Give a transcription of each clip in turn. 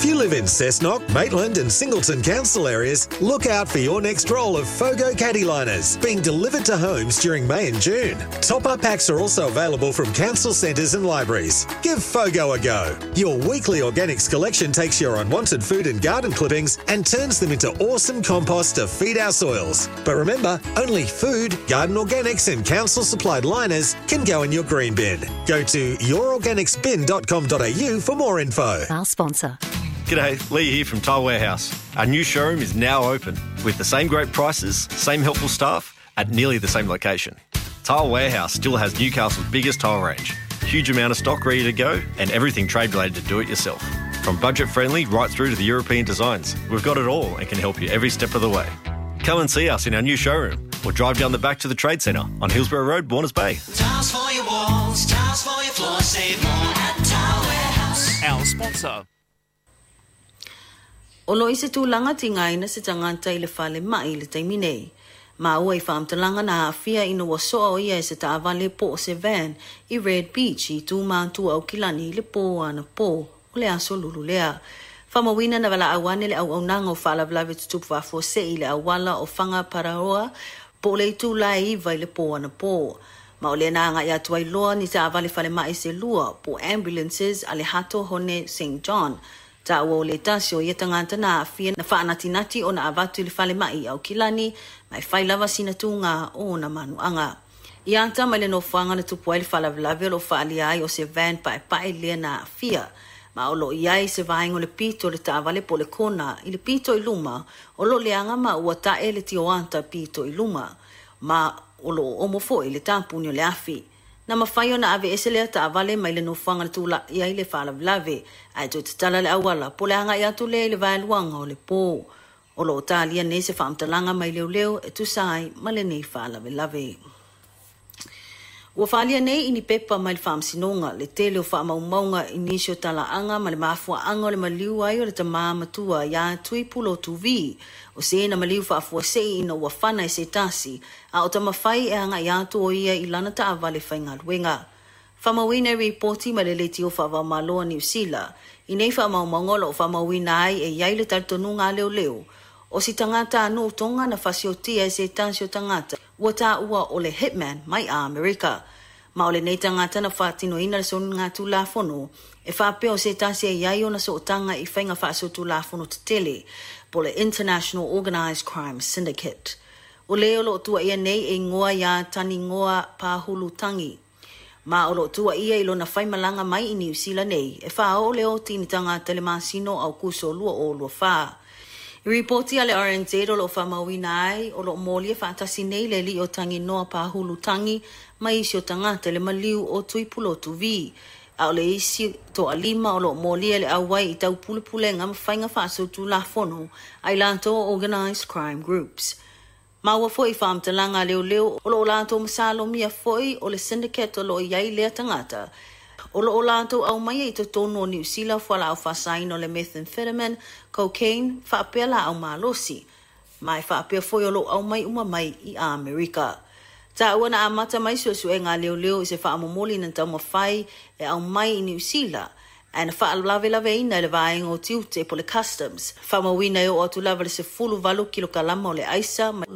If you live in Cessnock, Maitland and Singleton council areas, look out for your next roll of Fogo caddy liners being delivered to homes during May and June. Top-up packs are also available from council centres and libraries. Give Fogo a go. Your weekly organics collection takes your unwanted food and garden clippings and turns them into awesome compost to feed our soils. But remember, only food, garden organics and council-supplied liners can go in your green bin. Go to yourorganicsbin.com.au for more info. Our sponsor. G'day, Lee here from Tile Warehouse. Our new showroom is now open with the same great prices, same helpful staff at nearly the same location. Tile Warehouse still has Newcastle's biggest tile range, huge amount of stock ready to go and everything trade related to do it yourself. From budget friendly right through to the European designs, we've got it all and can help you every step of the way. Come and see us in our new showroom or drive down the back to the Trade Centre on Hillsborough Road, Warners Bay. Tiles for your walls, tiles for your floors, save more at Tile Warehouse. Our sponsor. Olo i se tūlanga tingaina se tangata i le whale mai le taimine. Ma ua i whaamtalanga na hawhia ina wasoa o ia se taawale po o se van i Red Beach i tū mātua o kilani le po ana po o le aso lulu lea. Whamawina na wala awane le au nanga o whala vlave tutupu wafo se i le awala o whanga pararoa po le tū lai iwa i le po ana po. Ma o le nanga i atua i loa ni taawale whale mai se lua po ambulances a le hato hone St. John. Ta o le tasio ia tangata na afia na whaanatinati o na avatu i le whale mai au kilani mai whailawa sina tūnga o na manuanga. I anta mai le no whanga na tupua i le whalavlawe o whaali ai o se van pae lea na afia. Ma o lo iai se vaengo le pito le taawale po le kona i le pito i luma o lo leanga ma ua tae le tio anta pito i luma. Ma o lo omofo i le tampuni o le afi. Na mawhaio na ave eselea ta avale mai le no whanga tula ia i le whalavlawe ai tu te tala le awala po le anga i atu le vaeluanga o le po. O lo talia ne se whaamtalanga mai leo e tu sai ma le nei whalavlawe. Ua whalia nei ini pepa mai le whaamsinonga le tele o whaamaumaunga inisio tala anga ma le mafua anga o le maliu ai o le tamaa matua ia tui pulo tuvi. O se na maliu whaafua sei ina ua whana e se tasi a o tamawhai e anga ia tu o ia i lana ta avale whainga luenga. Whamawina e reporti ma le leti o whaamaloa New Zealand i nei whaamaumaunga o whamawina ai e iai le tartonunga leo. O si tangata anu tonga na whasiotia e se tansio tangata ua ta ua o le hitman mai a Amerika. Ma o le nei tangata na whaatino ina le sonu ngā tū la fono e whaapea o se tasia iai o na so tanga i whainga whaaso tū la fono te tele po le International Organised Crime Syndicate. O leo lo tua ia nei e ngoa ia tani ngoa pāhulu tangi. Ma o lo tua ia ilo na whaimalanga mai i New Zealand nei e wha o leo tini tangata le masino au kuso lua o lua wha. I reporti ale RNZ o lo whamawina ai o lo molia whaatasi nei le li o tangi noa pāhulu tangi mai isi o tangata le maliu o tui pulo tuvi. A o le isi to alima o lo molia le awai i tau pule ngam whainga whaaso tu la fono ai lanto organised crime groups. Ma ua foi whaamtalanga leo o lo lanto masalo mia foi o le syndicate o lo iai lea tangata. O lo lanto au mai i to tono o New Zealand whala au whasain o le methamphetamine, cocaine, whaapea la au malosi. Mai whaapea foi o lo au mai mai i Amerika. Ta ua na amata mai suasu e ngā leo i se whaamomoli na tau mawhai e au mai i New Zealand. And whaalawe ina le vaenga o tiute po le customs. Whamawina e o atu lava le se fulu valu kilokalama o le aisa, ma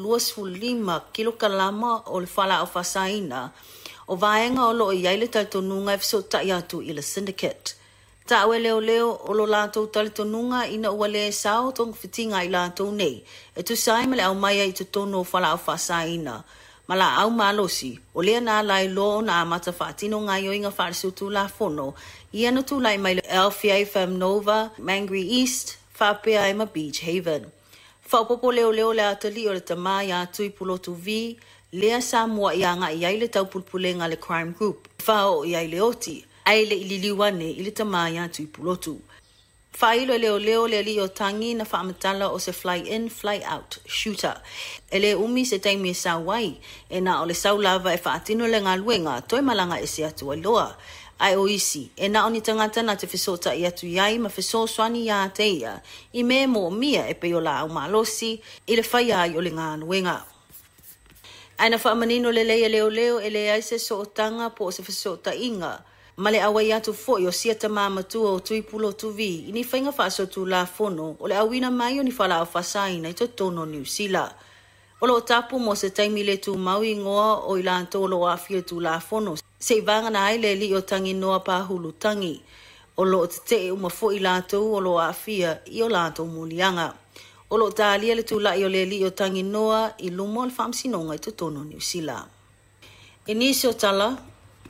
25 kilokalama o le whala au whasaina. O vaenga o lo i aile talitonunga e fiso tai atu i le syndicate. Ta awe leo o lo lātou talitonunga ina ua le sao tong fitinga i lātou nei. E tu sai me le au maia i te tono o whala au whasaina. Ma la au malosi, o lea nā lai lo na amata whaatino ngā yoinga whaarisutu la fono, i anu tu lai mai le Alfie FM Nova, Mangere East, whapea e ma Beach Haven. Whaupopo leo le atali o le tamā i atui pulotu vi, lea sa mua i anga i aile tau pulpulenga le crime group. Whao i aile oti, aile i liliwane i le tamā i atui pulotu. Whailo leo le li o tangi na whaamatala o se fly in, fly out, shooter. Ele umi se taimi e sa wai, e na o le sau lava e whaatino le ngā luenga, toi malanga e se atu loa. Ai o isi, e na o ni tangata na te whisota i atu iai ma whiso swani ia teia, i me mo mia e peo la au malosi, i le whai ai o le ngā luenga. Ai na whaamanino le leia leo e le aise so o tanga po o se whisota inga, Male awai atu fo yo sieta mama tu o tuipulo tu vi. Ini whainga whaaso tu la fono. O le awina mai o ni whala o whasaina i to tono New Zealand. O lo tapu mo se taimi le tu maui ngoa o ila antolo a fia tu la fono. Se vanga na ai le li o tangi noa pa hulu tangi. O lo te uma fo ila tu o lo a fia i o la to mulianga. O lo talia le tu la i o le li o tangi noa i lumo al whamsinonga i to tono New Zealand. Inisio tala.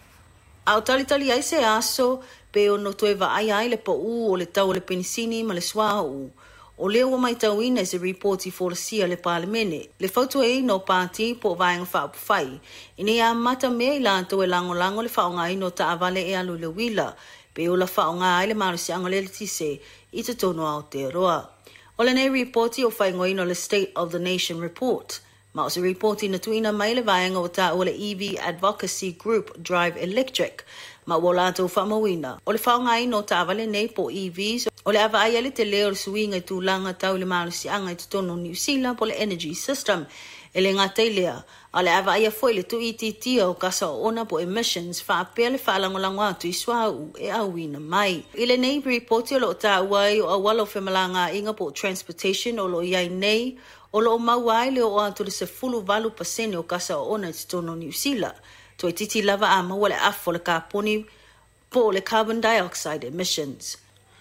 Au tali ai se aso pe o no toe ai le po o le tau le penisini ma le swa u. O leo mai tauina se reporti forsia le parlemene. Le fautu e no party po vaenga whaapufai. Ine a mata mea i lanto e lango le whaonga ino ta avale e alu le wila. Pe o la whaonga ai le marusi angole le tise i te tono au te roa. O le nei reporti o whaingo ino le State of the Nation report. Ma o se reporti na tuina mai le vaenga o ta o le EV Advocacy Group Drive Electric. Ma o lato whamawina. O le whaonga ino ta avale nei po EVs. O le awa ai te leo le suinga i tūlanga tau le marusi anga i te tono New Zealand po le energy system. E le ngata i lea. A le awa ai foi le tu iti o kasa o ona po emissions whaapea le whaalangolango atu i swau e awina mai. I le nei reporti o lo ta uai o awalo whemalanga inga po transportation o lo iai nei. O lo mauai le o atu le se fulu valu pasene o kasa o ona i te tono New Zealand. To e titi lava a maua le afo le kaponi po le carbon dioxide emissions.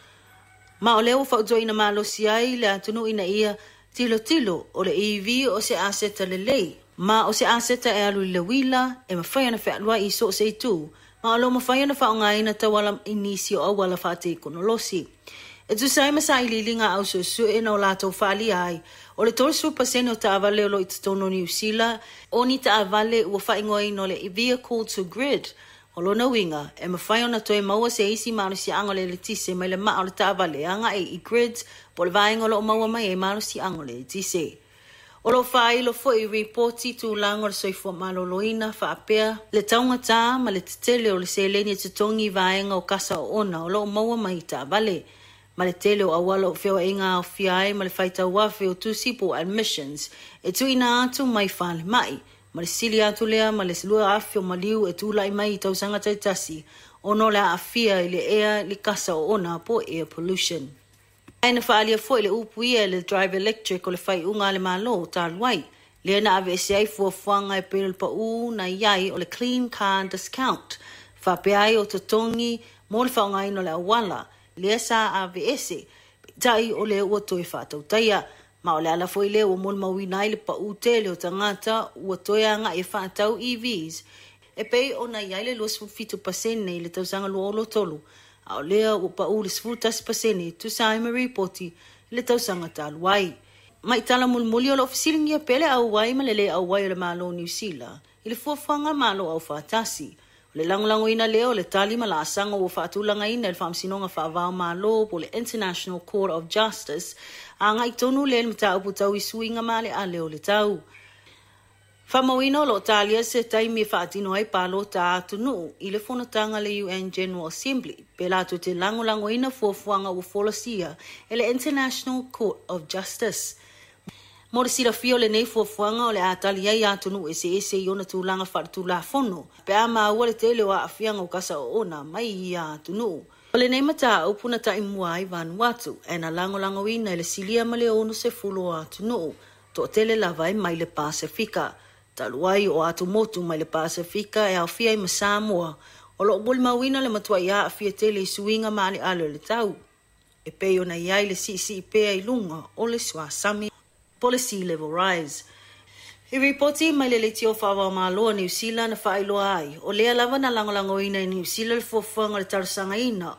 Ma o leo whautoi na malosi ai le atunu ina ia tilo o le EV o se aseta le lei. Ma o se aseta e alu le wila e mawhai ana whaalua i so se tu. Ma o lo mawhai ana whaonga ina tawala inisi o awala whaate ikonolosi. E tu sai masai li linga au su e na o lato whaali ai. O le tolu supasene o ta avale o lo i te tono New Zealand. O ni ta avale ua whaingoa ino le vehicle to grid. O lona winga, e mawhai ona toe maua se isi marusi angole le tise mai le maa o le ta avale anga e grids po le vaenga lo maua mai e marusi angole le tise. O lo whai lo fo i reporti tu lango le soifo maloloina whaapea le taunga tā ma le tele o le seleni te tongi vaenga o kasa o ona o lo maua mai ta avale. Ma le tele o awala o whio inga o whiai ma le whaita wafe o tusi po admissions e tu ina atu mai whale mai. Ma le sili atu lea ma le silua afi o maliu e tūlai mai i tausanga taitasi o no le afia i le ea li kasa o ona po air pollution. Aina whaalia fo i le upu ia le drive electric o le whai unga le malo o tāluai. Lea na ave ese ai fuafuanga e pere pa u na iai o le clean car discount. Whapeai o tatongi mo le whaonga ino le awala. Lea sa ave ese tai o le ua toi whātau taia. Ma o le ala foi leo o mol mawinai le pa utele o tangata ua toia nga e whaatau EVs. E pei o na iai le luas fitu pasene i le tausanga lua olo tolu. A o lea o pa u le sfutas pasene tu saima reporti i le tausanga taluai. Mai tala mulmuli o le ofisilingia pele au wai ma le au wai o le malo New Zealand. I le fuafanga malo au whaatasi. Le langolango ina leo le tali ma la asanga o whaatulanga ina le whamsinonga whaavao malo po le International Court of Justice a ngai tonu le mta upu tau i suinga male a leo le tau. Whamawina lo talia se taimi whaatino ai palo ta atunu i le whanatanga le UN General Assembly pe la tu te langolango ina fuafuanga o folosia e le International Court of Justice. Mo le sila fio le nei fuafuanga o le atali ai atunu ese i ona tūlanga whaatu la fono. Pe a maua le tele o a afianga o kasa o ona mai i atunu. O le nei mata upuna ta imua ai Vanuatu e na langolango ina le silia ma le onu se fulo atunu. To tele lava mai le Pasifika. Taluai o atu motu mai le Pasifika e au fia i Samoa. O lo bul mawina le matua ia a fia tele i suinga maani alo le tau. E peo na iai le si pea i lunga o le swasami. Policy level rise. I reporti mai le leiti o whawa maloa New Zealand na whaailoa ai. O lea lava na langolango ina i New Zealand fuafuanga le tarusanga ina.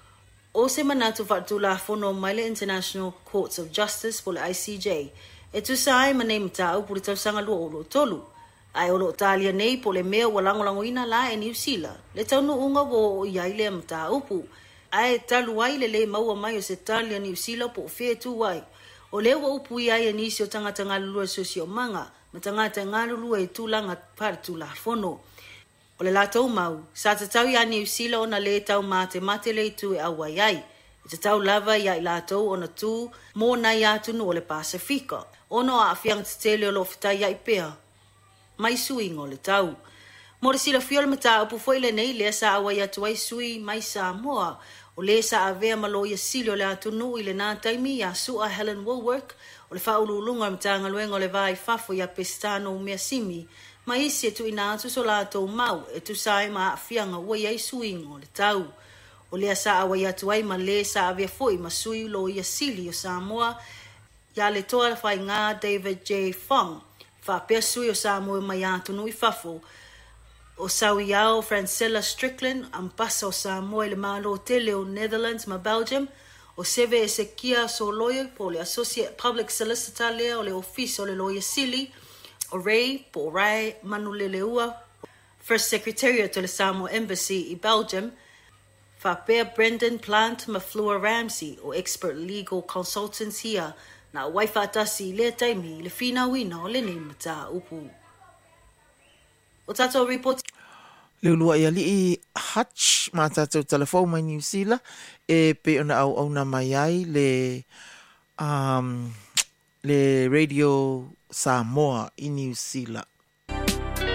O se manatu whaatu la fono mai le International Courts of Justice po le ICJ. E tu sai ma nei matau po le tarusanga lua o lo tolu. Ai o lo talia nei po le mea wa langolango ina la e New Zealand. Le taunu unga wo iai le matau pu. Ai talu ai le maua mai o se talia New Zealand po fea tu wai. O lewa upu ia e nisi o tangata ngalulua sosio manga, ma tangata ngalulua e tūlanga partu la fono. O le la tau mau, sa te tau ia New Zealand ona le tau mate le tu e awa iai. I te tau lava ia i la tau ona tu, mō na ia tunu o le Pasifika. Ono a afiang te tele o lo fitai iai pea. Mai suingo le tau. Mo sila fiol mata upu foi le nei le sa awa ya tuai sui mai Samoa. O le sa avea malo ya silio le atunu i le nā taimi ya sua Helen Woolwork. O le whaululunga mta ngaluenga o le vai fafo ya pestano mea simi. Ma isi e tu ina atu so la tau mau e tu sai ma afianga ua iai suingo le tau. O lea sa awa ya tuai ma le sa avea foi ma sui lo ya sili o Samoa. Ya le toa le whai ngā David J. Fong. Whapea sui o Samoa ma ya atunu i fafo. O Sawiao Francella Strickland, ambasa o Samoa le malo tele o Netherlands ma Belgium, o Seve Ezekia Soloyo po le Associate Public Solicitor lea o le office o le Lawyer Sili, o Ray po Rai Manuleleua, First Secretary to le Samoa Embassy i Belgium, Whapea Brendan Plant ma Fleur Ramsey o Expert Legal Consultants here, na waifa atasi le taimi le fina wina o le nei mata upu. O tato report Leulua ia li i Hutch ma tātou telefon mai New Zealand e pe ona au na mai ai le Radio Samoa i New Zealand.